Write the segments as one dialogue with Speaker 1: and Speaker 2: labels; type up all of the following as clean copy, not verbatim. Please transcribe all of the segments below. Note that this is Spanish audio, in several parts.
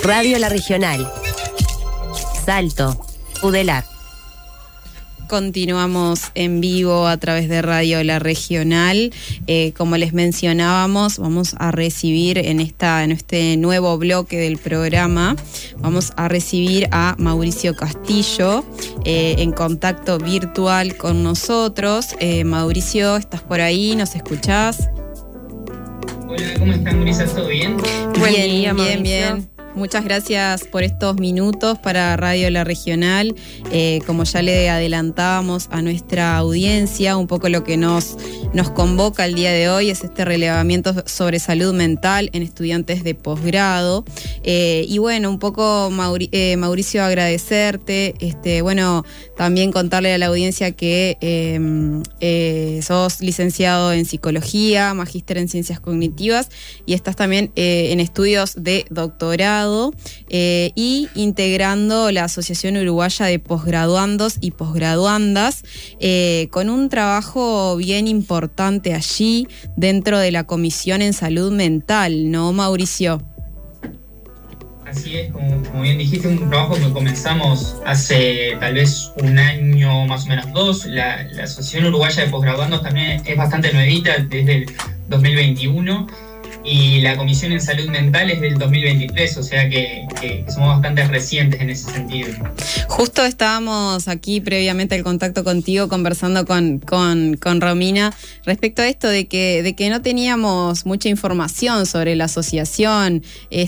Speaker 1: Radio La Regional. Salto, Udelar.
Speaker 2: Continuamos en vivo a través de Radio La Regional. Como les mencionábamos, vamos a recibir en este nuevo bloque del programa, vamos a recibir a Mauricio Castillo en contacto virtual con nosotros. Mauricio, ¿estás por ahí? ¿Nos escuchás?
Speaker 3: Hola, ¿cómo están, Marisa? ¿Todo bien?
Speaker 2: Buen día, Mauricio. Bien. Muchas gracias por estos minutos para Radio La Regional. Como ya le adelantábamos a nuestra audiencia, un poco lo que nos convoca el día de hoy es este relevamiento sobre salud mental en estudiantes de posgrado. Y bueno, un poco, Mauricio, agradecerte. Bueno, también contarle a la audiencia que sos licenciado en psicología, magíster en ciencias cognitivas y estás también en estudios de doctorado. Y integrando la Asociación Uruguaya de Posgraduandos y Posgraduandas, con un trabajo bien importante allí dentro de la Comisión en Salud Mental, ¿no, Mauricio?
Speaker 3: Así es, como bien dijiste, un trabajo que comenzamos hace tal vez un año, más o menos dos. La Asociación Uruguaya de Posgraduandos también es bastante nuevita, desde el 2021. Y la Comisión en Salud Mental es del 2023, o sea que somos bastante recientes en ese sentido.
Speaker 2: Justo estábamos aquí previamente al contacto contigo conversando con Romina respecto a esto de que no teníamos mucha información sobre la asociación,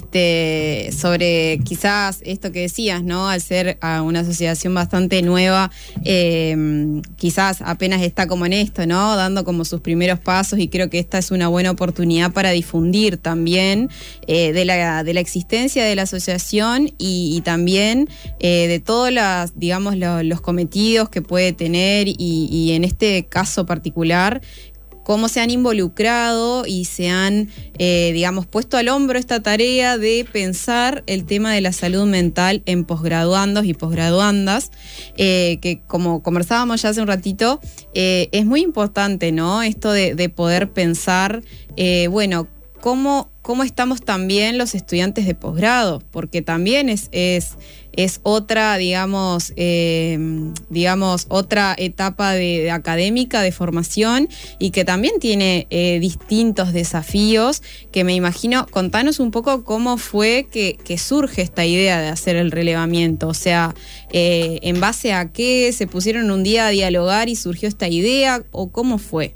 Speaker 2: sobre quizás esto que decías, ¿no? Al ser una asociación bastante nueva, quizás apenas está como en esto, ¿no? Dando como sus primeros pasos, y creo que esta es una buena oportunidad para difundir también de la existencia de la asociación y también de todos los cometidos que puede tener y en este caso particular cómo se han involucrado y se han, puesto al hombro esta tarea de pensar el tema de la salud mental en posgraduandos y posgraduandas, que como conversábamos ya hace un ratito, es muy importante, ¿no? Esto de poder pensar, ¿Cómo estamos también los estudiantes de posgrado? Porque también es otra, otra etapa de académica, de formación, y que también tiene distintos desafíos, que me imagino, contanos un poco cómo fue que surge esta idea de hacer el relevamiento, o sea, en base a qué se pusieron un día a dialogar y surgió esta idea, o cómo fue.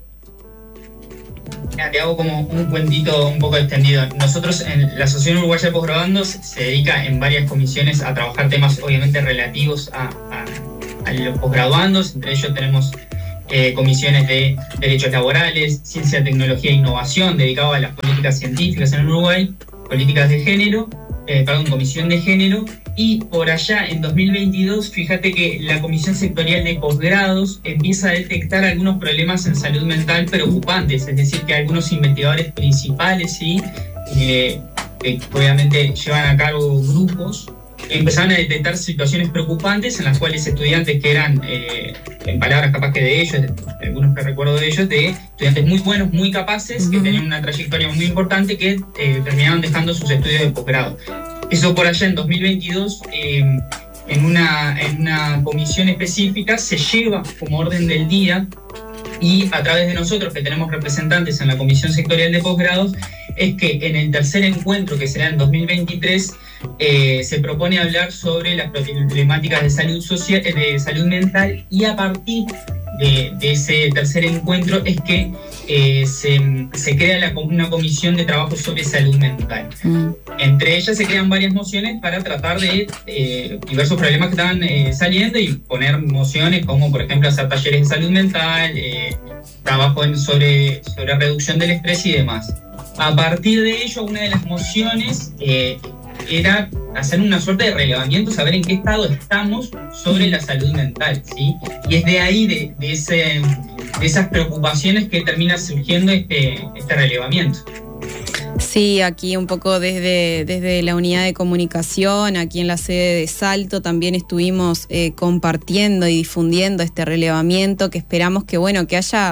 Speaker 3: Te hago como un cuentito un poco extendido. Nosotros en la Asociación Uruguaya de Posgraduandos se dedica en varias comisiones a trabajar temas obviamente relativos a los posgraduandos. Entre ellos tenemos comisiones de derechos laborales, ciencia, tecnología e innovación, dedicado a las políticas científicas en Uruguay, políticas de género, comisión de género. Y por allá, en 2022, fíjate que la Comisión Sectorial de Posgrados empieza a detectar algunos problemas en salud mental preocupantes, es decir, que algunos investigadores principales, ¿sí? Que obviamente llevan a cabo grupos, empezaron a detectar situaciones preocupantes en las cuales estudiantes que eran, en palabras capaz que de ellos, algunos que recuerdo de ellos, de estudiantes muy buenos, muy capaces, que tenían una trayectoria muy importante, que terminaron dejando sus estudios de posgrado. Eso por allá en 2022, en una comisión específica, se lleva como orden del día, y a través de nosotros, que tenemos representantes en la Comisión Sectorial de Posgrados, es que en el tercer encuentro, que será en 2023, se propone hablar sobre las problemáticas de salud mental, y a partir de ese tercer encuentro es que se crea una comisión de trabajo sobre salud mental. Entre ellas se crean varias mociones para tratar de diversos problemas que estaban saliendo, y poner mociones como, por ejemplo, hacer talleres de salud mental, trabajo sobre reducción del estrés y demás. A partir de ello, una de las mociones era hacer una suerte de relevamiento, saber en qué estado estamos sobre la salud mental, ¿sí? Y es de ahí, de esas preocupaciones, que termina surgiendo este relevamiento.
Speaker 2: Sí, aquí un poco desde la unidad de comunicación, aquí en la sede de Salto, también estuvimos compartiendo y difundiendo este relevamiento, que esperamos que haya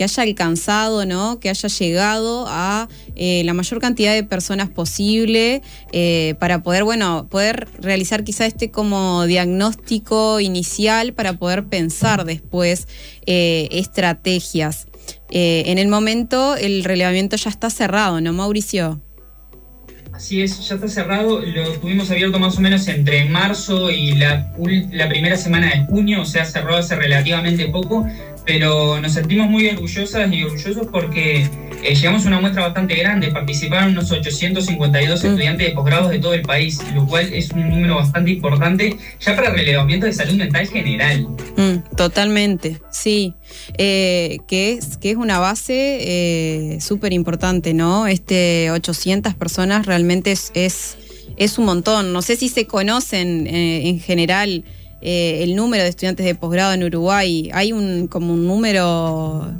Speaker 2: haya alcanzado, ¿no? Que haya llegado a la mayor cantidad de personas posible para poder, poder realizar quizá como diagnóstico inicial para poder pensar después estrategias. En el momento el relevamiento ya está cerrado, ¿no, Mauricio?
Speaker 3: Así es, ya está cerrado, lo tuvimos abierto más o menos entre marzo y la primera semana de junio, o sea, cerró hace relativamente poco, pero nos sentimos muy orgullosas y orgullosos porque llegamos a una muestra bastante grande. Participaron unos 852 estudiantes de posgrados de todo el país, lo cual es un número bastante importante ya para relevamiento de salud mental general.
Speaker 2: Totalmente, sí, que es una base súper importante, ¿no? 800 personas realmente es un montón. No sé si se conocen en general el número de estudiantes de posgrado en Uruguay. ¿Hay como un número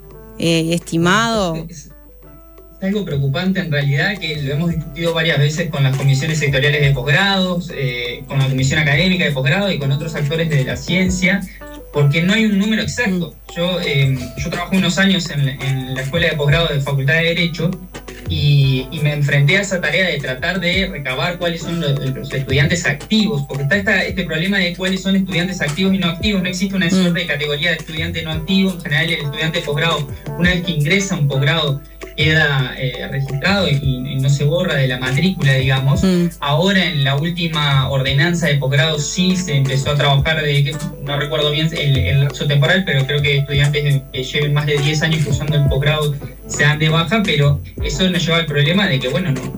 Speaker 2: estimado?
Speaker 3: Es algo preocupante en realidad, que lo hemos discutido varias veces con las comisiones sectoriales de posgrados, con la comisión académica de posgrado y con otros actores de la ciencia, porque no hay un número exacto. Yo trabajé unos años en la escuela de posgrado de Facultad de Derecho y me enfrenté a esa tarea de tratar de recabar cuáles son los estudiantes activos, porque está este problema de cuáles son estudiantes activos y no activos. No existe una suerte de categoría de estudiante no activo. En general, el estudiante de posgrado, una vez que ingresa a un posgrado, queda registrado y no se borra de la matrícula, digamos. Ahora, en la última ordenanza de posgrado, sí se empezó a trabajar no recuerdo bien el lapso temporal, pero creo que estudiantes que lleven más de 10 años cursando el posgrado se dan de baja, pero eso nos lleva al problema de que,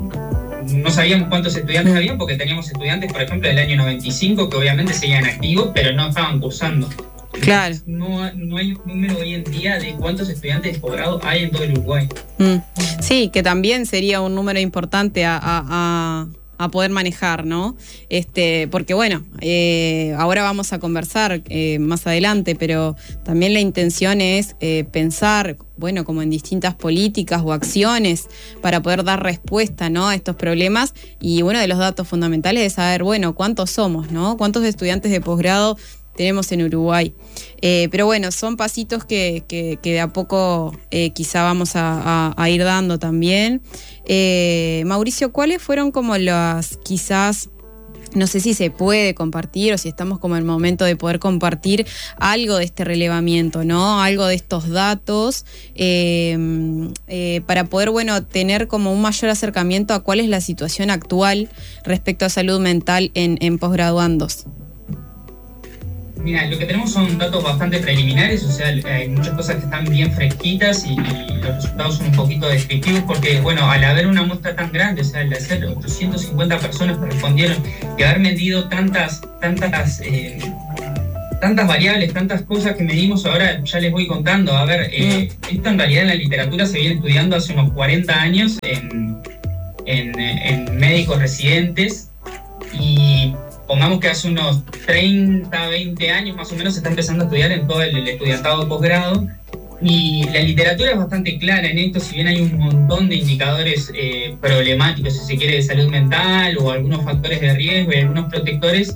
Speaker 3: no sabíamos cuántos estudiantes había, porque teníamos estudiantes, por ejemplo, del año 95, que obviamente seguían activos, pero no estaban cursando.
Speaker 2: Claro.
Speaker 3: No hay un número hoy en día de cuántos estudiantes de posgrado hay en todo el Uruguay.
Speaker 2: Sí, que también sería un número importante a poder manejar, ¿no? Porque ahora vamos a conversar más adelante, pero también la intención es pensar, como en distintas políticas o acciones para poder dar respuesta, ¿no?, a estos problemas. Y uno de los datos fundamentales es saber, cuántos somos, ¿no? ¿Cuántos estudiantes de posgrado tenemos en Uruguay? Pero son pasitos que de a poco quizá vamos a ir dando también. Mauricio, ¿cuáles fueron como las, quizás, no sé si se puede compartir o si estamos como en el momento de poder compartir algo de este relevamiento, ¿no? Algo de estos datos para poder, tener como un mayor acercamiento a cuál es la situación actual respecto a salud mental en posgraduandos?
Speaker 3: Mira, lo que tenemos son datos bastante preliminares, o sea, hay muchas cosas que están bien fresquitas y los resultados son un poquito descriptivos porque, al haber una muestra tan grande, o sea, al hacer 850 personas que respondieron y haber medido tantas variables, tantas cosas que medimos, ahora ya les voy contando. A ver, esto en realidad en la literatura se viene estudiando hace unos 40 años en médicos residentes, y pongamos que hace unos 30, 20 años más o menos se está empezando a estudiar en todo el estudiantado de posgrado, y la literatura es bastante clara en esto. Si bien hay un montón de indicadores problemáticos, si se quiere, de salud mental, o algunos factores de riesgo y algunos protectores,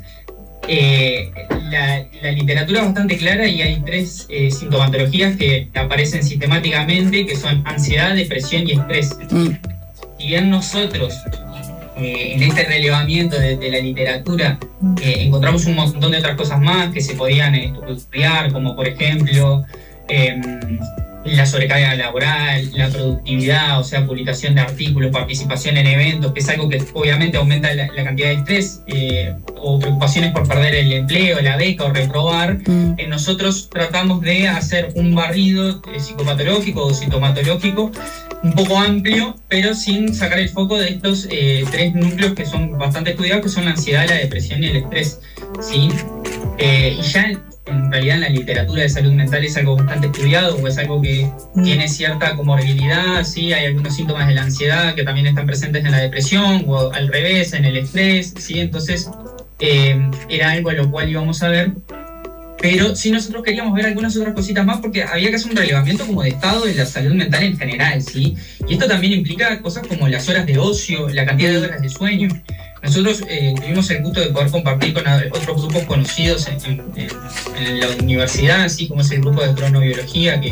Speaker 3: la literatura es bastante clara y hay 3 sintomatologías que aparecen sistemáticamente, que son ansiedad, depresión y estrés. Si bien nosotros en este relevamiento de la literatura encontramos un montón de otras cosas más que se podían estudiar, como por ejemplo la sobrecarga laboral, la productividad, o sea, publicación de artículos, participación en eventos, que es algo que obviamente aumenta la cantidad de estrés, o preocupaciones por perder el empleo, la beca o reprobar. Nosotros tratamos de hacer un barrido psicopatológico o sintomatológico un poco amplio, pero sin sacar el foco de estos 3 núcleos que son bastante estudiados, que son la ansiedad, la depresión y el estrés, ¿sí? Y ya en realidad en la literatura de salud mental es algo bastante estudiado, o es algo que tiene cierta comorbilidad, ¿sí? Hay algunos síntomas de la ansiedad que también están presentes en la depresión, o al revés, en el estrés, ¿sí? Entonces era algo a lo cual íbamos a ver. Pero sí, nosotros queríamos ver algunas otras cositas más, porque había que hacer un relevamiento como de estado de la salud mental en general, ¿sí? Y esto también implica cosas como las horas de ocio, la cantidad de horas de sueño. Nosotros tuvimos el gusto de poder compartir con otros grupos conocidos en la universidad, así como es el grupo de cronobiología, que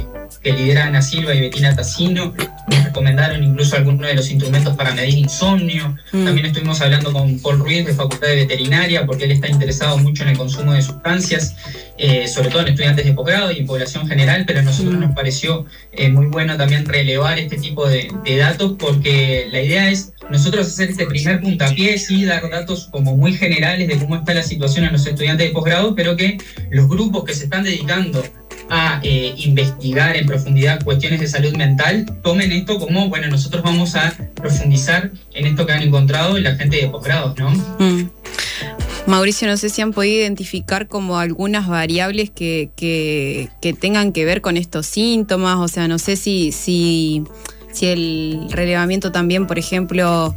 Speaker 3: que lidera Ana Silva y Bettina Tassino. Nos recomendaron incluso algunos de los instrumentos para medir insomnio. También estuvimos hablando con Paul Ruiz de Facultad de Veterinaria, porque él está interesado mucho en el consumo de sustancias, sobre todo en estudiantes de posgrado y en población general, pero a nosotros nos pareció muy bueno también relevar este tipo de datos, porque la idea es nosotros hacer este primer puntapié, sí, dar datos como muy generales de cómo está la situación en los estudiantes de posgrado, pero que los grupos que se están dedicando a investigar en profundidad cuestiones de salud mental tomen esto como, bueno, nosotros vamos a profundizar en esto que han encontrado en la gente de posgrados, ¿no?
Speaker 2: Mauricio, no sé si han podido identificar como algunas variables que tengan que ver con estos síntomas, o sea, no sé si el relevamiento también, por ejemplo,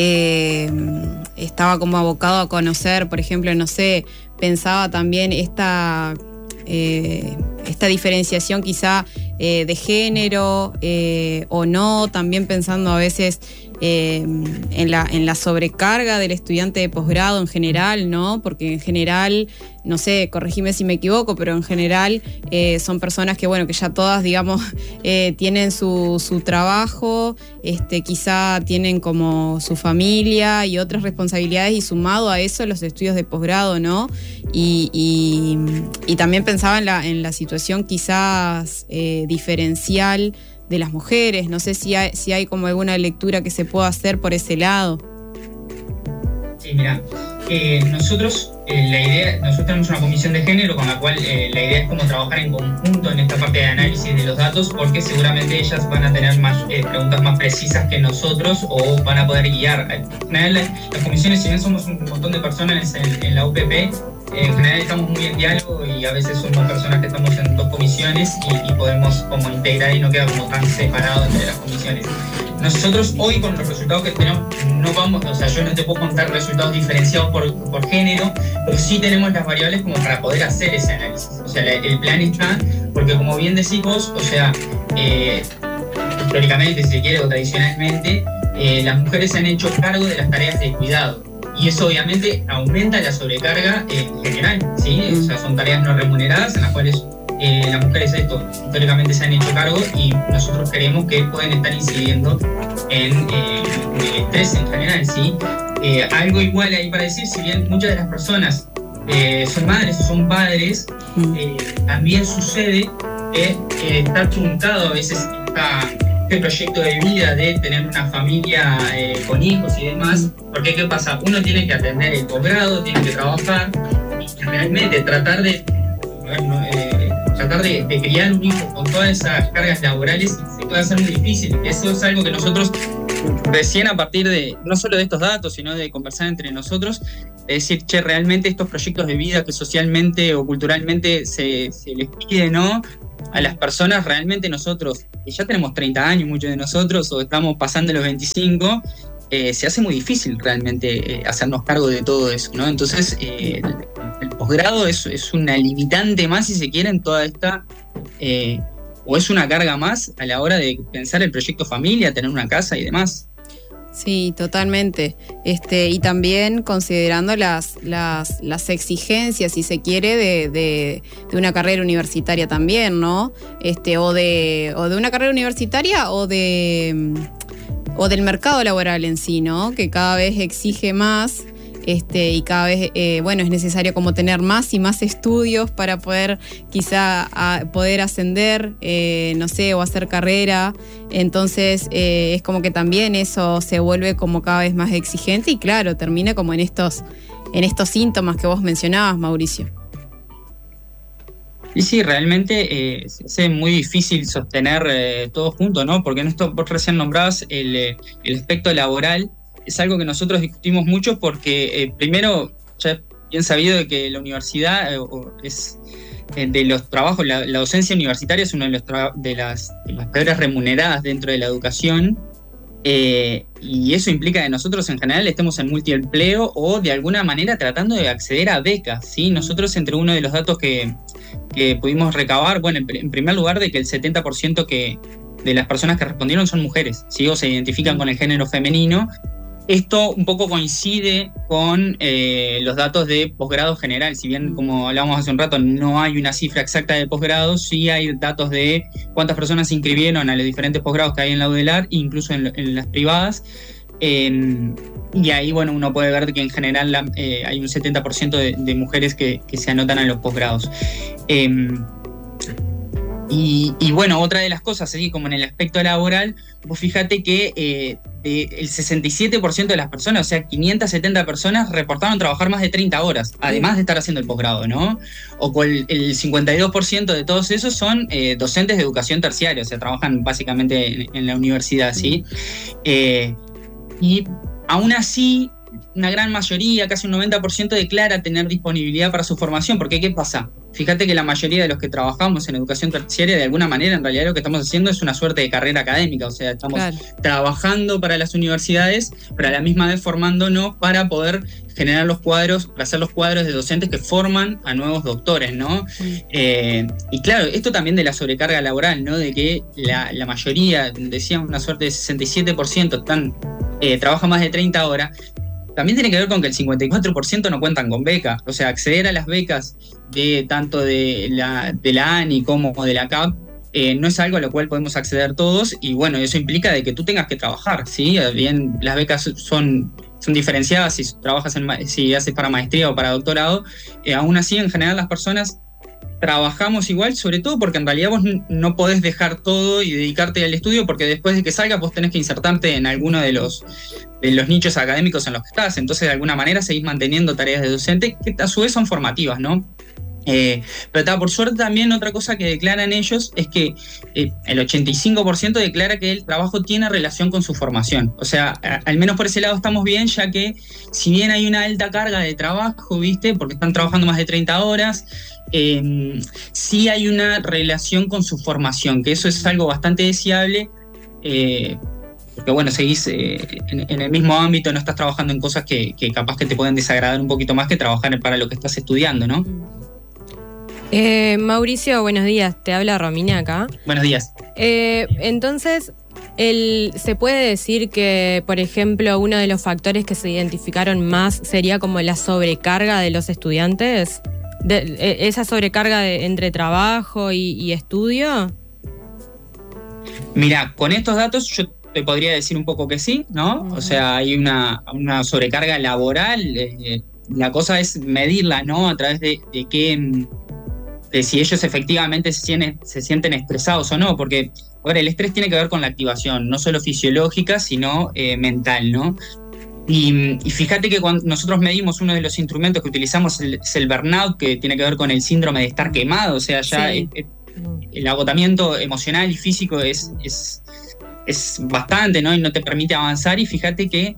Speaker 2: estaba como abocado a conocer, por ejemplo, no sé, pensaba también esta diferenciación quizá de género o no, también pensando a veces en la sobrecarga del estudiante de posgrado en general, ¿no? Porque en general, no sé, corregime si me equivoco, pero en general son personas que, bueno, que ya todas, digamos, tienen su trabajo, quizá tienen como su familia y otras responsabilidades, y sumado a eso los estudios de posgrado, ¿no? Y también pensaba en la situación quizás diferencial de las mujeres. No sé si hay como alguna lectura que se pueda hacer por ese lado.
Speaker 3: Sí, mira, nosotros tenemos una comisión de género con la cual la idea es como trabajar en conjunto en esta parte de análisis de los datos, porque seguramente ellas van a tener más preguntas más precisas que nosotros, o van a poder guiar. En general, las comisiones, si bien somos un montón de personas en la UPP, en general estamos muy en diálogo, y a veces somos personas que estamos en dos comisiones y podemos como integrar y no queda como tan separado entre las comisiones. Nosotros hoy, con los resultados que tenemos, no vamos, o sea, yo no te puedo contar resultados diferenciados por género, pero sí tenemos las variables como para poder hacer ese análisis. O sea, el plan está, porque como bien decís vos, o sea, históricamente, si se quiere, o tradicionalmente, las mujeres se han hecho cargo de las tareas de cuidado. Y eso obviamente aumenta la sobrecarga en general, ¿sí? O sea, son tareas no remuneradas en las cuales las mujeres históricamente se han hecho cargo, y nosotros creemos que pueden estar incidiendo en el estrés en general, ¿sí? Algo igual ahí para decir, si bien muchas de las personas son madres o son padres, también sucede que está truncado a veces este proyecto de vida de tener una familia con hijos y demás, porque ¿qué pasa? Uno tiene que atender el posgrado, tiene que trabajar, y realmente tratar de criar un hijo con todas esas cargas laborales se puede hacer muy difícil. Eso es algo que nosotros recién, a partir de no solo de estos datos, sino de conversar entre nosotros, de decir, che, realmente estos proyectos de vida que socialmente o culturalmente se les pide, ¿no?, a las personas, realmente nosotros, que ya tenemos 30 años, muchos de nosotros, o estamos pasando los 25, se hace muy difícil realmente hacernos cargo de todo eso, ¿no? Entonces, el posgrado es una limitante más, si se quiere, en toda esta, o es una carga más a la hora de pensar el proyecto familia, tener una casa y demás.
Speaker 2: Sí, totalmente. Y también considerando las exigencias, si se quiere, de una carrera universitaria también, ¿no? O de una carrera universitaria o del mercado laboral en sí, ¿no? Que cada vez exige más. Y cada vez, es necesario como tener más y más estudios para poder quizá poder ascender, no sé, o hacer carrera. Entonces es como que también eso se vuelve como cada vez más exigente, y claro, termina como en estos síntomas que vos mencionabas, Mauricio.
Speaker 3: Y sí, realmente se hace muy difícil sostener todo junto, ¿no? Porque en esto vos recién nombrabas el aspecto laboral. Es algo que nosotros discutimos mucho porque, primero, ya es bien sabido de que la universidad es de los trabajos, la docencia universitaria es una de las peores remuneradas dentro de la educación, y eso implica que nosotros en general estemos en multiempleo o de alguna manera tratando de acceder a becas, ¿sí? Nosotros, entre uno de los datos que pudimos recabar, bueno, en primer lugar, de que el 70% de las personas que respondieron son mujeres, ¿sí? O se identifican con el género femenino. Esto un poco coincide con los datos de posgrado general. Si bien, como hablábamos hace un rato, no hay una cifra exacta de posgrado, sí hay datos de cuántas personas se inscribieron a los diferentes posgrados que hay en la UDELAR, incluso en las privadas. Y ahí, bueno, uno puede ver que en general hay un 70% de mujeres que se anotan a los posgrados. Y bueno, otra de las cosas, así como en el aspecto laboral, vos fíjate que el 67% de las personas, o sea, 570 personas, reportaron trabajar más de 30 horas, además de estar haciendo el posgrado, ¿no? O con el 52% de todos esos son docentes de educación terciaria, o sea, trabajan básicamente en la universidad, ¿sí? Y aún así, una gran mayoría, casi un 90%, declara tener disponibilidad para su formación. Porque ¿qué pasa? Fíjate que la mayoría de los que trabajamos en educación terciaria, de alguna manera, en realidad lo que estamos haciendo es una suerte de carrera académica. O sea, estamos trabajando para las universidades, pero a la misma vez formándonos para poder generar los cuadros, para hacer los cuadros de docentes que forman a nuevos doctores, ¿no? Y claro, esto también de la sobrecarga laboral, ¿no? De que la mayoría, decía una suerte de 67%, trabaja más de 30 horas. También tiene que ver con que el 54% no cuentan con beca. O sea, acceder a las becas tanto de la ANI como de la CAP no es algo a lo cual podemos acceder todos, y bueno, eso implica de que tú tengas que trabajar, ¿sí? Bien, las becas son diferenciadas si haces para maestría o para doctorado. Aún así, en general, las personas trabajamos igual, sobre todo porque en realidad vos no podés dejar todo y dedicarte al estudio, porque después de que salgas vos tenés que insertarte en alguno de los nichos académicos en los que estás. Entonces, de alguna manera seguís manteniendo tareas de docente que a su vez son formativas, ¿no? Pero por suerte también otra cosa que declaran ellos es que el 85% declara que el trabajo tiene relación con su formación. O sea, al menos por ese lado estamos bien, ya que si bien hay una alta carga de trabajo, ¿viste? Porque están trabajando más de 30 horas, sí hay una relación con su formación, que eso es algo bastante deseable. Porque bueno, seguís en el mismo ámbito, no estás trabajando en cosas que capaz que te pueden desagradar un poquito más que trabajar para lo que estás estudiando, ¿no?
Speaker 4: Mauricio, buenos días, te habla Romina acá.
Speaker 3: Buenos días.
Speaker 4: Entonces, ¿se puede decir que, por ejemplo, uno de los factores que se identificaron más sería como la sobrecarga de los estudiantes? ¿Esa sobrecarga entre trabajo y estudio?
Speaker 3: Mira, con estos datos yo te podría decir un poco que sí, ¿no? Uh-huh. O sea, hay una sobrecarga laboral. La cosa es medirla, ¿no? A través de si ellos efectivamente se sienten estresados o no, porque ahora el estrés tiene que ver con la activación, no solo fisiológica, sino mental, ¿no? Y fíjate que cuando nosotros medimos, uno de los instrumentos que utilizamos es el burnout, que tiene que ver con el síndrome de estar quemado, o sea, ya sí. El agotamiento emocional y físico es bastante, ¿no? Y no te permite avanzar. Y fíjate que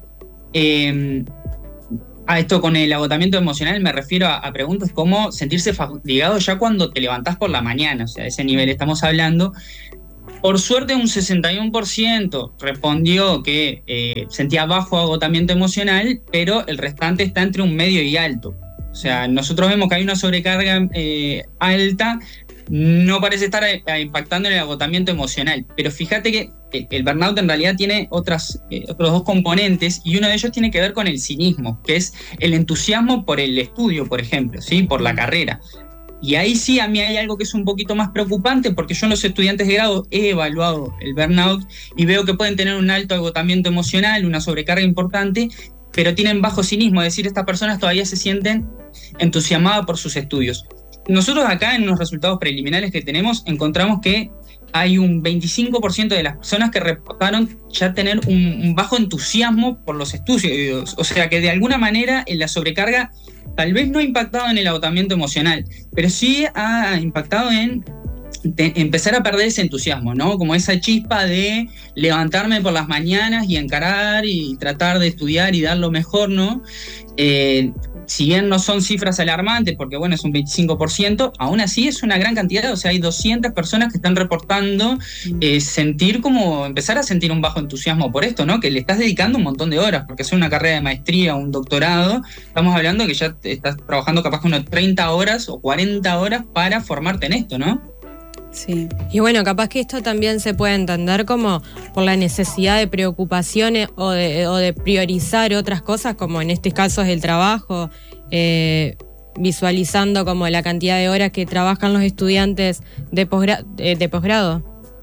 Speaker 3: a esto con el agotamiento emocional me refiero a preguntas como sentirse fatigado ya cuando te levantás por la mañana, o sea, a ese nivel estamos hablando. Por suerte, un 61% respondió que sentía bajo agotamiento emocional, pero el restante está entre un medio y alto. O sea, nosotros vemos que hay una sobrecarga alta, no parece estar impactando en el agotamiento emocional. Pero fíjate que el burnout en realidad tiene otros dos componentes, y uno de ellos tiene que ver con el cinismo, que es el entusiasmo por el estudio, por ejemplo, ¿sí? Por la carrera. Y ahí sí, a mí hay algo que es un poquito más preocupante, porque yo en los estudiantes de grado he evaluado el burnout y veo que pueden tener un alto agotamiento emocional, una sobrecarga importante, pero tienen bajo cinismo, es decir, estas personas todavía se sienten entusiasmadas por sus estudios. Nosotros acá en los resultados preliminares que tenemos encontramos que hay un 25% de las personas que reportaron ya tener un bajo entusiasmo por los estudios. O sea que de alguna manera la sobrecarga tal vez no ha impactado en el agotamiento emocional, pero sí ha impactado en empezar a perder ese entusiasmo, ¿no? Como esa chispa de levantarme por las mañanas y encarar y tratar de estudiar y dar lo mejor, ¿no? Si bien no son cifras alarmantes, porque bueno, es un 25%, aún así es una gran cantidad. O sea, hay 200 personas que están reportando empezar a sentir un bajo entusiasmo por esto, ¿no? Que le estás dedicando un montón de horas, porque hacer una carrera de maestría o un doctorado, estamos hablando de que ya estás trabajando capaz que unas 30 horas o 40 horas para formarte en esto, ¿no?
Speaker 2: Sí.
Speaker 4: Y bueno, capaz que esto también se puede entender como por la necesidad de preocupaciones o de priorizar otras cosas, como en este caso es el trabajo, visualizando como la cantidad de horas que trabajan los estudiantes de posgrado.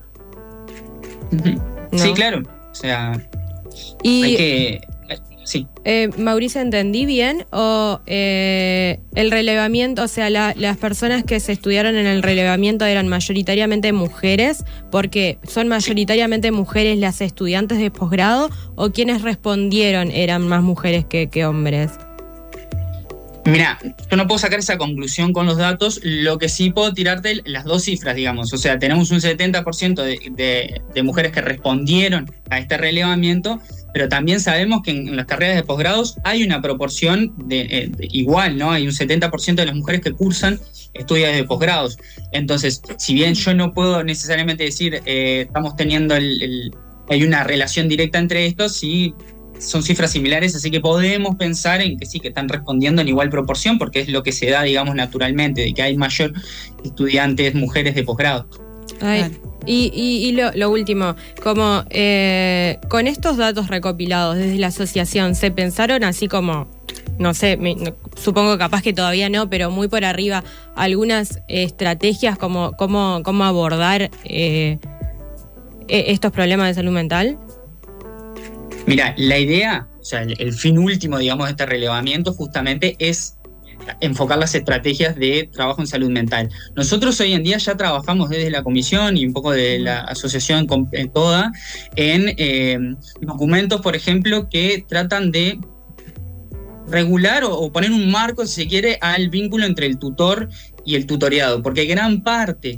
Speaker 3: ¿No? Sí, claro. O sea,
Speaker 4: y
Speaker 3: hay que... Sí.
Speaker 4: Mauricio, ¿entendí bien? ¿O el relevamiento, o sea, las personas que se estudiaron en el relevamiento eran mayoritariamente mujeres? Porque son mayoritariamente mujeres las estudiantes de posgrado, ¿o quienes respondieron eran más mujeres que hombres?
Speaker 3: Mira, yo no puedo sacar esa conclusión con los datos, lo que sí puedo tirarte las dos cifras, digamos. O sea, tenemos un 70% de mujeres que respondieron a este relevamiento, pero también sabemos que en las carreras de posgrados hay una proporción igual, ¿no? Hay un 70% de las mujeres que cursan estudios de posgrados. Entonces, si bien yo no puedo necesariamente decir estamos teniendo hay una relación directa entre estos, sí son cifras similares, así que podemos pensar en que sí, que están respondiendo en igual proporción, porque es lo que se da, digamos, naturalmente, de que hay mayor estudiantes mujeres de posgrado.
Speaker 4: Ay, y lo último, como con estos datos recopilados desde la asociación, ¿se pensaron así como, no sé, supongo capaz que todavía no, pero muy por arriba, algunas estrategias como cómo abordar estos problemas de salud mental?
Speaker 3: Mira, la idea, o sea, el fin último, digamos, de este relevamiento justamente es enfocar las estrategias de trabajo en salud mental. Nosotros hoy en día ya trabajamos desde la comisión y un poco de la asociación toda en documentos, por ejemplo, que tratan de regular o poner un marco, si se quiere, al vínculo entre el tutor y el tutoriado, porque gran parte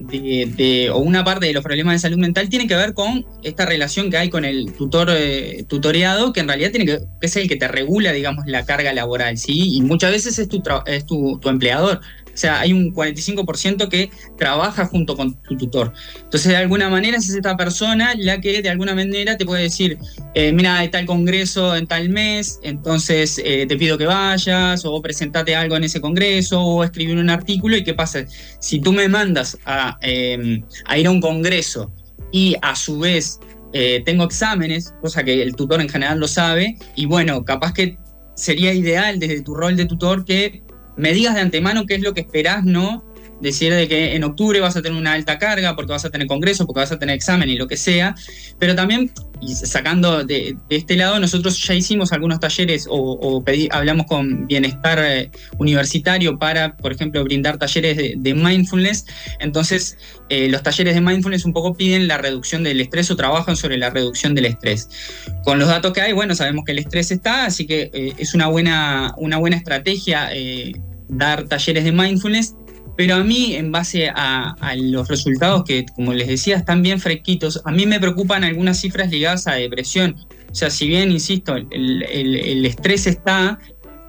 Speaker 3: o una parte de los problemas de salud mental tiene que ver con esta relación que hay con el tutor tutoriado, que en realidad es el que te regula, digamos, la carga laboral, ¿sí? Y muchas veces es tu empleador. O sea, hay un 45% que trabaja junto con tu tutor. Entonces, de alguna manera, es esta persona la que de alguna manera te puede decir, mira, hay tal congreso en tal mes, entonces te pido que vayas, o presentate algo en ese congreso, o escribir un artículo. ¿Y qué pasa? Si tú me mandas a ir a un congreso y a su vez tengo exámenes, cosa que el tutor en general lo sabe, y bueno, capaz que sería ideal desde tu rol de tutor que me digas de antemano qué es lo que esperás, ¿no? Decir de que en octubre vas a tener una alta carga porque vas a tener congreso, porque vas a tener examen y lo que sea, pero también, y sacando de este lado, nosotros ya hicimos algunos talleres hablamos con Bienestar Universitario para, por ejemplo, brindar talleres de mindfulness. Entonces, los talleres de mindfulness un poco piden la reducción del estrés o trabajan sobre la reducción del estrés. Con los datos que hay, bueno, sabemos que el estrés está, así que es una buena estrategia dar talleres de mindfulness. Pero a mí, en base a los resultados que, como les decía, están bien fresquitos, a mí me preocupan algunas cifras ligadas a depresión. O sea, si bien, insisto, el estrés está,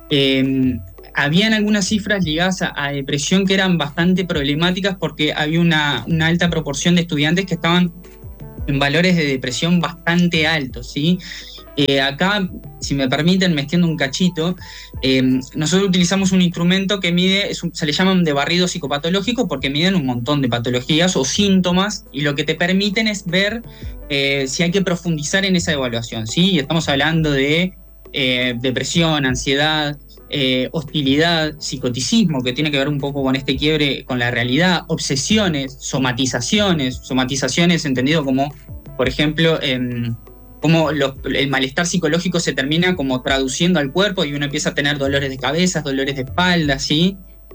Speaker 3: habían algunas cifras ligadas a depresión que eran bastante problemáticas porque había una alta proporción de estudiantes que estaban en valores de depresión bastante altos, ¿sí? Acá, si me permiten, me extiendo un cachito. Nosotros utilizamos un instrumento que mide, se le llaman de barrido psicopatológico porque miden un montón de patologías o síntomas y lo que te permiten es ver si hay que profundizar en esa evaluación, ¿sí? Y estamos hablando de depresión, ansiedad, hostilidad, psicoticismo, que tiene que ver un poco con este quiebre con la realidad, obsesiones, somatizaciones entendido como, por ejemplo, cómo el malestar psicológico se termina como traduciendo al cuerpo y uno empieza a tener dolores de cabeza, dolores de espalda, ¿sí?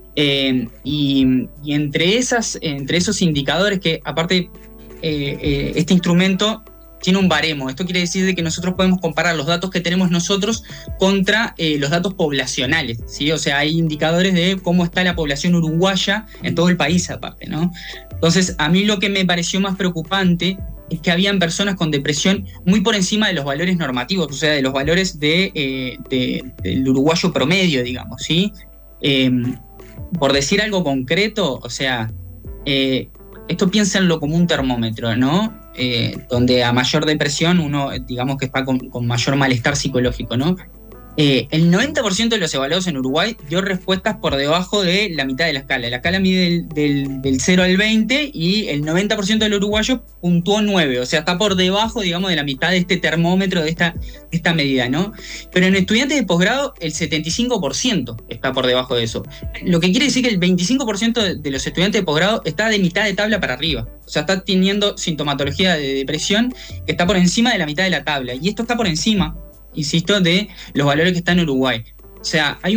Speaker 3: Y entre esos indicadores que, aparte, este instrumento tiene un baremo. Esto quiere decir de que nosotros podemos comparar los datos que tenemos nosotros contra los datos poblacionales, ¿sí? O sea, hay indicadores de cómo está la población uruguaya en todo el país aparte, ¿no? Entonces, a mí lo que me pareció más preocupante es que habían personas con depresión muy por encima de los valores normativos, o sea, de los valores del uruguayo promedio, digamos, ¿sí? Por decir algo concreto, o sea, esto piénsenlo como un termómetro, ¿no? Donde a mayor depresión uno, digamos que está con mayor malestar psicológico, ¿no?
Speaker 5: El 90% de los evaluados en Uruguay dio respuestas por debajo de la mitad de la escala. La escala mide del 0 al 20 y el 90% de los uruguayos puntuó 9, o sea, está por debajo, digamos, de la mitad de este termómetro, de esta medida, ¿no? Pero en estudiantes de posgrado, el 75% está por debajo de eso. Lo que quiere decir que el 25% de los estudiantes de posgrado está de mitad de tabla para arriba. O sea, está teniendo sintomatología de depresión que está por encima de la mitad de la tabla. Y esto está por encima, insisto, de los valores que están en Uruguay. O sea, hay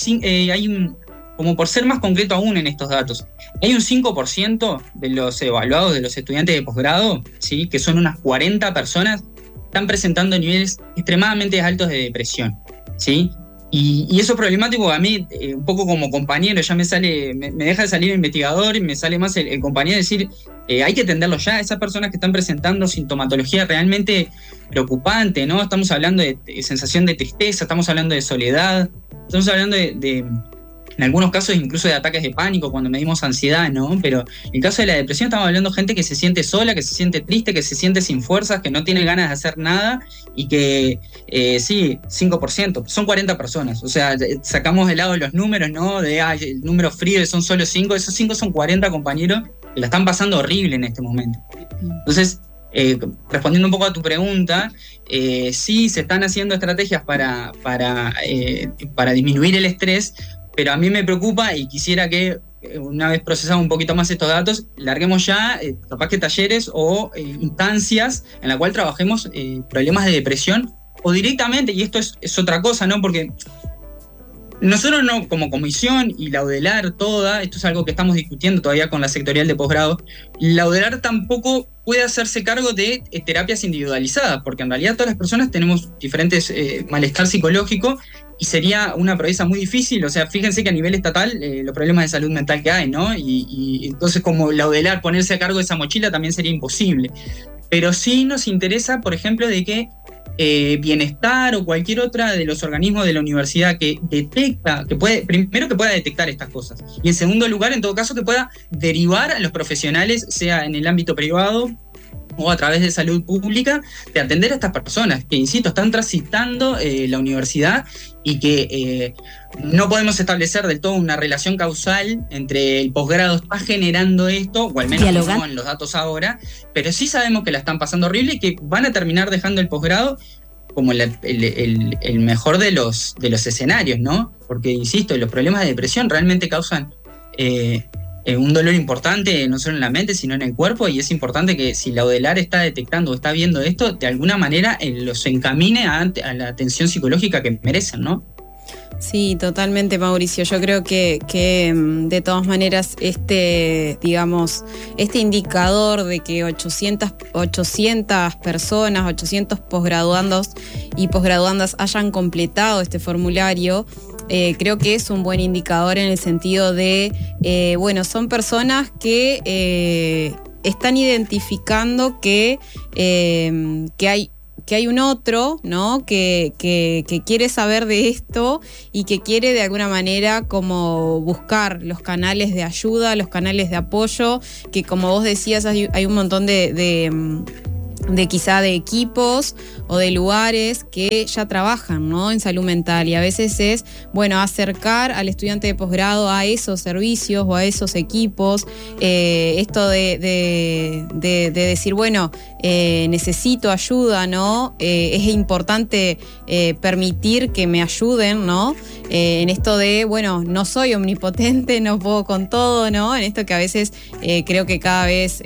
Speaker 5: un como por ser más concreto aún en estos datos, hay un 5% de los evaluados de los estudiantes de posgrado, ¿sí?, que son unas 40 personas, están presentando niveles extremadamente altos de depresión, ¿sí? Y eso es problemático a mí, un poco como compañero, ya me deja de salir el investigador y me sale más el compañero decir, hay que atenderlo ya, esas personas que están presentando sintomatología realmente preocupante, ¿no? Estamos hablando de sensación de tristeza, estamos hablando de soledad, estamos hablando de en algunos casos incluso de ataques de pánico cuando medimos ansiedad, ¿no? Pero en el caso de la depresión estamos hablando de gente que se siente sola, que se siente triste, que se siente sin fuerzas, que no tiene ganas de hacer nada y que, sí, 5%, son 40 personas. O sea, sacamos de lado los números, ¿no? El número frío son solo 5, esos 5 son 40 compañeros que la están pasando horrible en este momento. Entonces, respondiendo un poco a tu pregunta, sí se están haciendo estrategias para disminuir el estrés, pero a mí me preocupa y quisiera que, una vez procesados un poquito más estos datos, larguemos ya capaz que talleres o instancias en la cual trabajemos problemas de depresión o directamente, y esto es otra cosa, ¿no? Porque nosotros no, como comisión y la UDELAR toda, esto es algo que estamos discutiendo todavía con la sectorial de posgrado, la UDELAR tampoco puede hacerse cargo de terapias individualizadas, porque en realidad todas las personas tenemos diferentes malestar psicológico y sería una proeza muy difícil. O sea, fíjense que a nivel estatal los problemas de salud mental que hay, ¿no? Y entonces como la UDELAR ponerse a cargo de esa mochila también sería imposible. Pero sí nos interesa, por ejemplo, de que Bienestar o cualquier otra de los organismos de la universidad que detecta, primero que pueda detectar estas cosas, y en segundo lugar, en todo caso, que pueda derivar a los profesionales, sea en el ámbito privado o a través de salud pública, de atender a estas personas que, insisto, están transitando la universidad y que no podemos establecer del todo una relación causal entre el posgrado está generando esto, o al menos no en los datos ahora, pero sí sabemos que la están pasando horrible y que van a terminar dejando el posgrado como el mejor de los escenarios, ¿no? Porque, insisto, los problemas de depresión realmente causan un dolor importante, no solo en la mente, sino en el cuerpo, y es importante que si la UDELAR está detectando o está viendo esto, de alguna manera los encamine a la atención psicológica que merecen, ¿no?
Speaker 2: Sí, totalmente, Mauricio. Yo creo que de todas maneras este indicador de que 800 personas, 800 posgraduandos y posgraduandas hayan completado este formulario, creo que es un buen indicador en el sentido de, son personas que están identificando que hay un otro, ¿no? Que quiere saber de esto y que quiere de alguna manera como buscar los canales de ayuda, los canales de apoyo, que como vos decías hay un montón de quizá de equipos o de lugares que ya trabajan, ¿no?, en salud mental, y a veces es, acercar al estudiante de posgrado a esos servicios o a esos equipos, esto de decir, necesito ayuda, ¿no? Es importante permitir que me ayuden, ¿no? En esto de, no soy omnipotente, no puedo con todo, ¿no? En esto que a veces creo que cada vez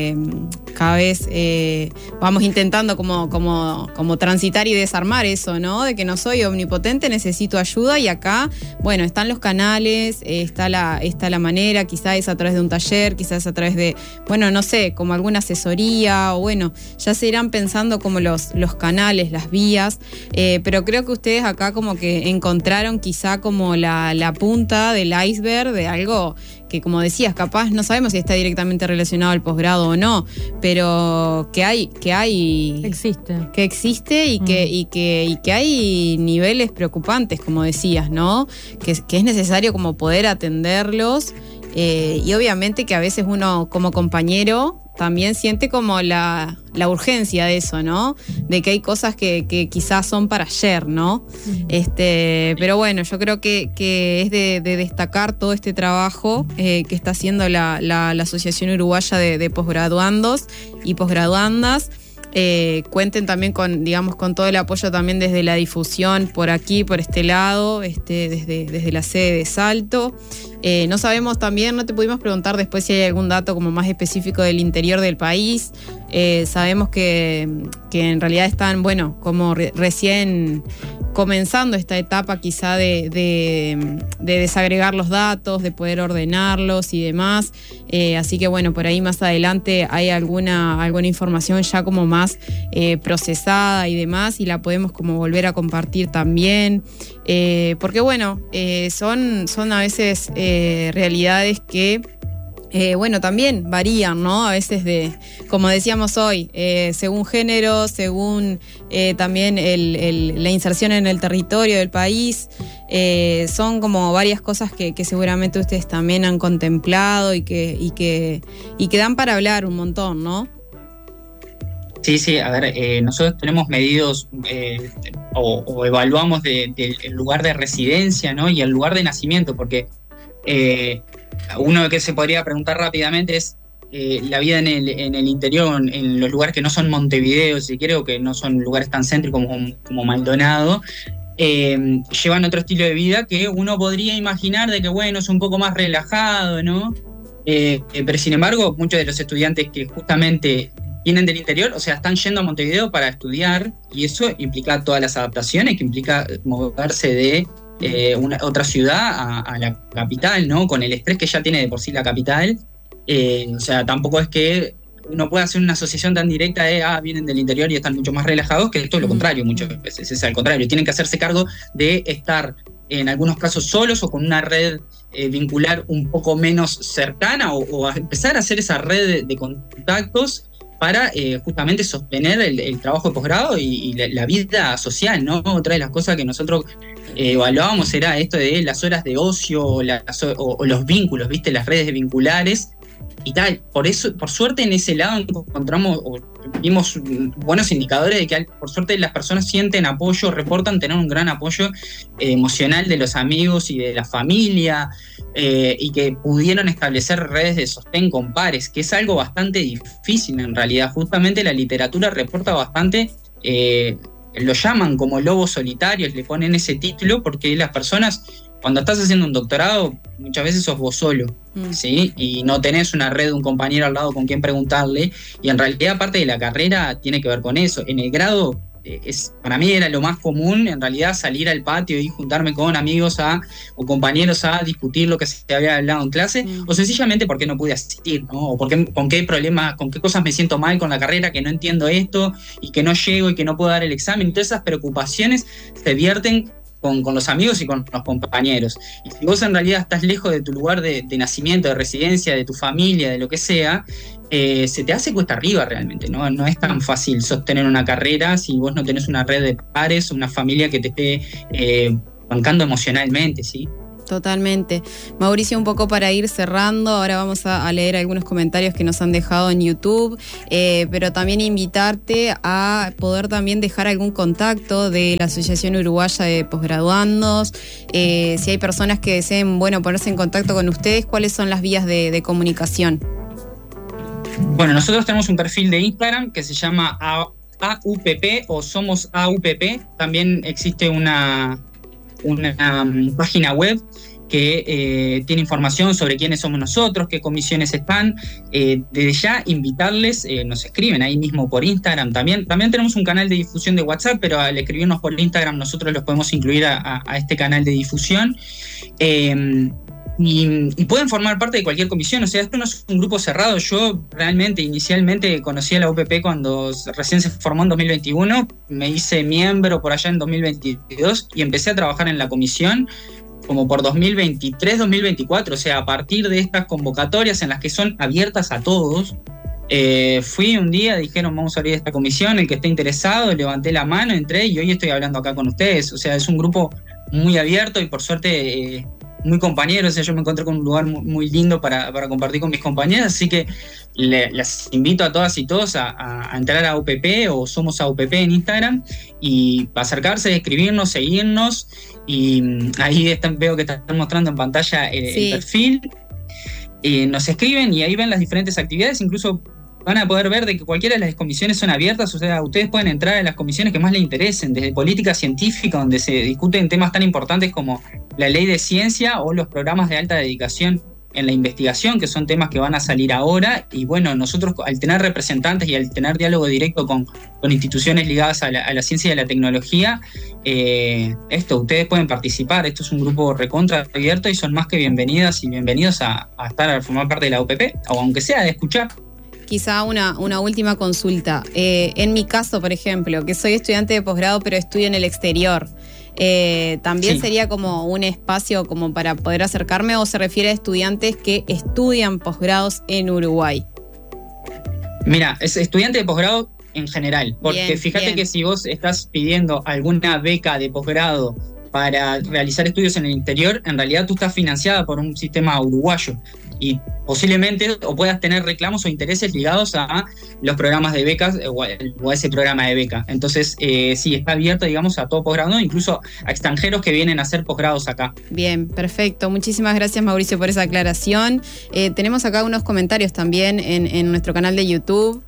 Speaker 2: vamos intentando como transitar y desarmar eso, ¿no? De que no soy omnipotente, necesito ayuda, y acá, están los canales, está la manera, quizás es a través de un taller, quizás a través de, no sé, como alguna asesoría, o ya se irán pensando como los canales, las vías, pero creo que ustedes acá como que encontraron quizá como la punta del iceberg de algo que, como decías, capaz no sabemos si está directamente relacionado al posgrado o no, pero que existe y que hay niveles preocupantes, como decías, ¿no? Que es necesario como poder atenderlos, y obviamente que a veces uno como compañero también siente como la urgencia de eso, ¿no? De que hay cosas que quizás son para ayer, ¿no? Pero bueno, yo creo que es de destacar todo este trabajo que está haciendo la Asociación Uruguaya de Posgraduandos y Posgraduandas. Cuenten también con todo el apoyo también desde la difusión por aquí, por este lado, desde la sede de Salto. No sabemos también, no te pudimos preguntar después si hay algún dato como más específico del interior del país. Sabemos que en realidad están, como recién comenzando esta etapa quizá de desagregar los datos, de poder ordenarlos y demás. Así que por ahí más adelante hay alguna información ya como más procesada y demás, y la podemos como volver a compartir también. Porque son a veces realidades que también varían, ¿no? A veces como decíamos hoy, según género, según también la inserción en el territorio del país. Son como varias cosas que seguramente ustedes también han contemplado y que dan para hablar un montón, ¿no?
Speaker 5: Sí, a ver, nosotros tenemos medidos o evaluamos el lugar de residencia, ¿no? Y el lugar de nacimiento, porque uno que se podría preguntar rápidamente es la vida en el interior, en los lugares que no son Montevideo, si quiere, o que no son lugares tan céntricos como Maldonado, llevan otro estilo de vida que uno podría imaginar de que, es un poco más relajado, ¿no? Pero sin embargo, muchos de los estudiantes que justamente vienen del interior, o sea, están yendo a Montevideo para estudiar, y eso implica todas las adaptaciones, que implica moverse de otra ciudad a la capital, ¿no? Con el estrés que ya tiene de por sí la capital. O sea, tampoco es que uno pueda hacer una asociación tan directa de vienen del interior y están mucho más relajados, que esto es lo contrario muchas veces, es al contrario, tienen que hacerse cargo de estar en algunos casos solos o con una red vincular un poco menos cercana, o a empezar a hacer esa red de contactos para justamente sostener el trabajo de posgrado y la vida social, ¿no? Otra de las cosas que nosotros evaluábamos era esto de las horas de ocio o los vínculos, ¿viste? Las redes vinculares y tal. Por eso, por suerte, en ese lado encontramos o vimos buenos indicadores de que por suerte las personas sienten apoyo, reportan tener un gran apoyo emocional de los amigos y de la familia, y que pudieron establecer redes de sostén con pares, que es algo bastante difícil en realidad. Justamente la literatura reporta bastante, lo llaman como lobos solitarios, le ponen ese título, porque las personas, cuando estás haciendo un doctorado, muchas veces sos vos solo, ¿sí? Y no tenés una red, un compañero al lado con quien preguntarle, y en realidad parte de la carrera tiene que ver con eso. En el grado, para mí era lo más común, en realidad, salir al patio y juntarme con amigos o compañeros a discutir lo que se había hablado en clase, o sencillamente porque no pude asistir, ¿no? O con qué problemas, con qué cosas me siento mal con la carrera, que no entiendo esto, y que no llego y que no puedo dar el examen. Todas esas preocupaciones se vierten con los amigos y con los compañeros. Y si vos en realidad estás lejos de tu lugar de nacimiento, de residencia, de tu familia, de lo que sea, se te hace cuesta arriba realmente, ¿no? No es tan fácil sostener una carrera si vos no tenés una red de pares, una familia que te esté bancando emocionalmente, ¿sí?
Speaker 2: Totalmente. Mauricio, un poco para ir cerrando, ahora vamos a leer algunos comentarios que nos han dejado en YouTube, pero también invitarte a poder también dejar algún contacto de la Asociación Uruguaya de Posgraduandos. Si hay personas que deseen, ponerse en contacto con ustedes, ¿cuáles son las vías de comunicación?
Speaker 5: Bueno, nosotros tenemos un perfil de Instagram que se llama AUPP o Somos AUPP. También existe una página web que tiene información sobre quiénes somos nosotros, qué comisiones están. Desde ya invitarles, nos escriben ahí mismo por Instagram también. También tenemos un canal de difusión de WhatsApp, pero al escribirnos por Instagram nosotros los podemos incluir a este canal de difusión. Y pueden formar parte de cualquier comisión. O sea, esto no es un grupo cerrado. Yo realmente inicialmente conocí a la UPP cuando recién se formó en 2021, me hice miembro por allá en 2022 y empecé a trabajar en la comisión como por 2023, 2024. O sea, a partir de estas convocatorias en las que son abiertas a todos, fui un día, dijeron vamos a abrir esta comisión, el que esté interesado, levanté la mano, entré y hoy estoy hablando acá con ustedes. O sea, es un grupo muy abierto y por suerte muy compañeros, o sea, yo me encontré con un lugar muy lindo para compartir con mis compañeros, así que las invito a todas y todos a entrar a UPP o Somos AUPP en Instagram y acercarse, escribirnos, seguirnos, y ahí veo que están mostrando en pantalla el perfil. Nos escriben y ahí ven las diferentes actividades, incluso van a poder ver de que cualquiera de las comisiones son abiertas, o sea, ustedes pueden entrar a las comisiones que más les interesen, desde política científica, donde se discuten temas tan importantes como la ley de ciencia o los programas de alta dedicación en la investigación, que son temas que van a salir ahora, y bueno, nosotros al tener representantes y al tener diálogo directo con instituciones ligadas a la ciencia y a la tecnología, ustedes pueden participar. Esto es un grupo recontra abierto y son más que bienvenidas y bienvenidos a formar parte de la UPP, o aunque sea de escuchar.
Speaker 2: Quizá una última consulta. En mi caso, por ejemplo, que soy estudiante de posgrado pero estudio en el exterior, ¿también sería como un espacio como para poder acercarme, o se refiere a estudiantes que estudian posgrados en Uruguay?
Speaker 5: Mira, es estudiante de posgrado en general, porque fíjate que si vos estás pidiendo alguna beca de posgrado para realizar estudios en el interior, en realidad tú estás financiada por un sistema uruguayo y posiblemente o puedas tener reclamos o intereses ligados a los programas de becas o a ese programa de beca. Entonces, sí, está abierto, digamos, a todo posgrado, ¿no? Incluso a extranjeros que vienen a hacer posgrados acá.
Speaker 2: Bien, perfecto. Muchísimas gracias, Mauricio, por esa aclaración. Tenemos acá unos comentarios también en nuestro canal de YouTube.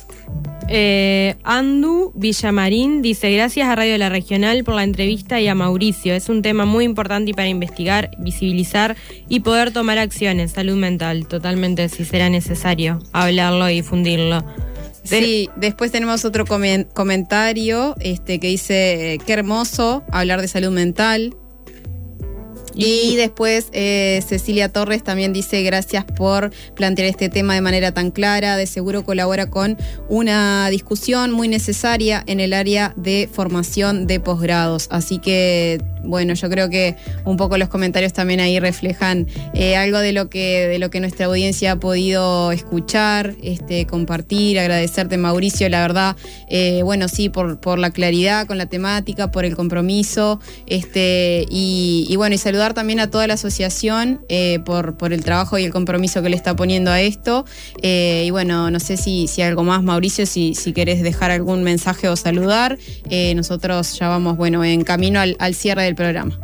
Speaker 4: Andu Villamarín dice: gracias a Radio La Regional por la entrevista y a Mauricio. Es un tema muy importante para investigar, visibilizar y poder tomar acciones. Salud mental, totalmente, si será necesario hablarlo y difundirlo.
Speaker 2: Sí, después tenemos otro comentario que dice: qué hermoso hablar de salud mental. Y después Cecilia Torres también dice: gracias por plantear este tema de manera tan clara, de seguro colabora con una discusión muy necesaria en el área de formación de posgrados. Así que, bueno, yo creo que un poco los comentarios también ahí reflejan algo de lo que nuestra audiencia ha podido escuchar, compartir. Agradecerte, Mauricio, la verdad, bueno, sí, por la claridad con la temática, por el compromiso, y bueno, y saludar también a toda la asociación por el trabajo y el compromiso que le está poniendo a esto. Y bueno, no sé si algo más, Mauricio, si querés dejar algún mensaje o saludar. Nosotros ya vamos, bueno, en camino al cierre del programa.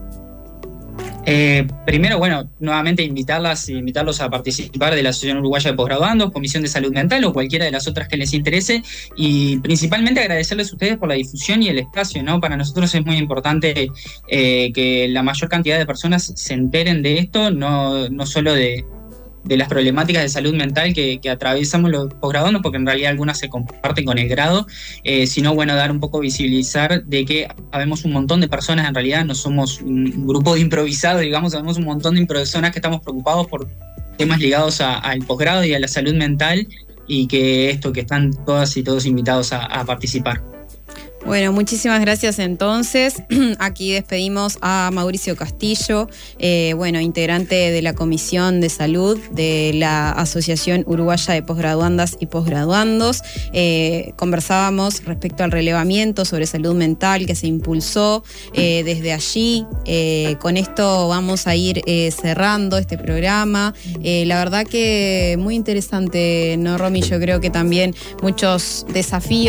Speaker 5: Primero, bueno, nuevamente invitarlos a participar de la Asociación Uruguaya de Posgraduandos, Comisión de Salud Mental o cualquiera de las otras que les interese, y principalmente agradecerles a ustedes por la difusión y el espacio, ¿no? Para nosotros es muy importante que la mayor cantidad de personas se enteren de esto, no solo de las problemáticas de salud mental que atravesamos los posgraduandos, porque en realidad algunas se comparten con el grado, sino, bueno, dar un poco, visibilizar de que habemos un montón de personas, en realidad no somos un grupo de improvisados, digamos, habemos un montón de personas que estamos preocupados por temas ligados al posgrado y a la salud mental, y que están todas y todos invitados a participar.
Speaker 2: Bueno, muchísimas gracias entonces. Aquí despedimos a Mauricio Castillo, bueno, integrante de la Comisión de Salud de la Asociación Uruguaya de Posgraduandas y Posgraduandos. Conversábamos respecto al relevamiento sobre salud mental que se impulsó desde allí. Con esto vamos a ir cerrando este programa. La verdad que muy interesante, ¿no, Romy? Yo creo que también muchos desafíos